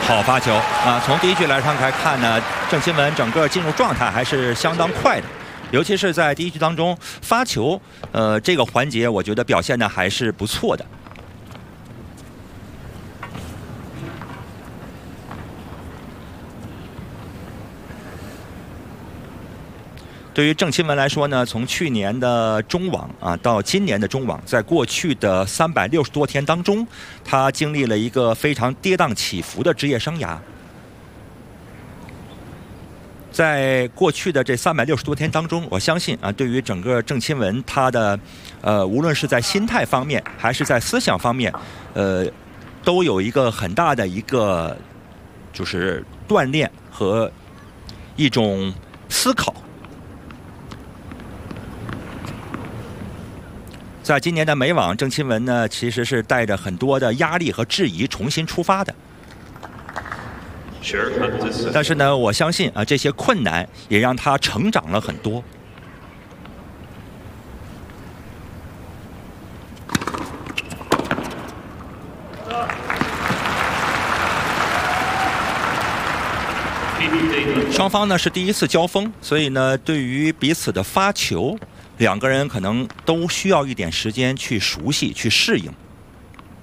好发球啊！从第一局来看呢，郑钦文整个进入状态还是相当快的，尤其是在第一局当中发球，这个环节我觉得表现的还是不错的。对于郑钦文来说呢，从去年的中网啊到今年的中网，在过去的360多天当中，他经历了一个非常跌宕起伏的职业生涯。在过去的这360多天当中，我相信啊，对于整个郑钦文他的无论是在心态方面还是在思想方面，都有一个很大的一个就是锻炼和一种思考。在今年的美网，郑钦文呢其实是带着很多的压力和质疑重新出发的。但是呢，我相信啊，这些困难也让他成长了很多。双方呢是第一次交锋，所以呢，对于彼此的发球，两个人可能都需要一点时间去熟悉、去适应。